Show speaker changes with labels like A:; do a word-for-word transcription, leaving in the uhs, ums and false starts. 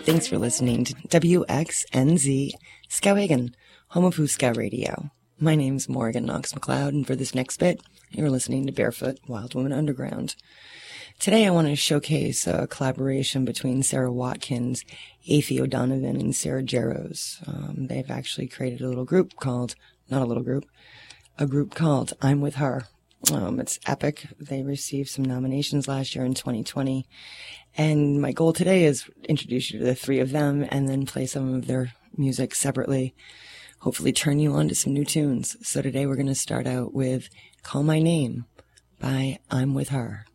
A: Thanks for listening to W X N Z Skowhegan, home of Huska Radio. My name's Morgan Knox McLeod, and for this next bit, you're listening to Barefoot Wild Woman Underground. Today I want to showcase a collaboration between Sarah Watkins, Athie O'Donovan, and Sarah Jarosz. Um, they've actually created a little group called, not a little group, a group called I'm With Her. Um, it's epic. They received some nominations last year in twenty twenty. And my goal today is introduce you to the three of them and then play some of their music separately. Hopefully turn you on to some new tunes. So today we're going to start out with Call My Name by I'm With Her.